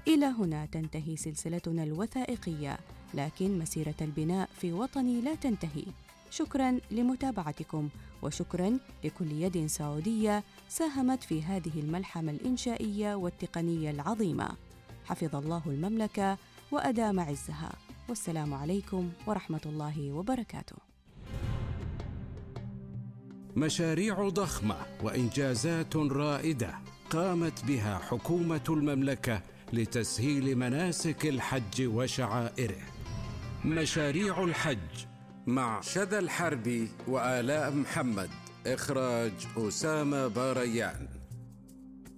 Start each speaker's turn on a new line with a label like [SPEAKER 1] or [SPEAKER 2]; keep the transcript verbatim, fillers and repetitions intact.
[SPEAKER 1] إلى هنا تنتهي سلسلتنا الوثائقية، لكن مسيرة البناء في وطني لا تنتهي. شكراً لمتابعتكم، وشكراً لكل يد سعودية ساهمت في هذه الملحمة الإنشائية والتقنية العظيمة. حفظ الله المملكة وأدام عزها، والسلام عليكم ورحمة الله وبركاته.
[SPEAKER 2] مشاريع ضخمة وإنجازات رائدة قامت بها حكومة المملكة لتسهيل مناسك الحج وشعائره. مشاريع الحج مع شذى الحربي وآلاء محمد، إخراج أسامة باريان.